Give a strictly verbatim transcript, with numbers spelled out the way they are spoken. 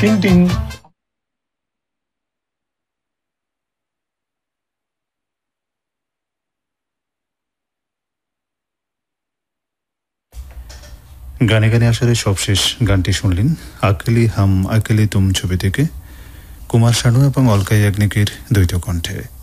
টিং টিং। গানে গানে আসলে সবশেষ গানটি শুনলেন আকেলি হাম আকেলি তুম ছবি থেকে কুমার শানু এবং অলকা ইয়াগনিকের দ্বৈত কণ্ঠে।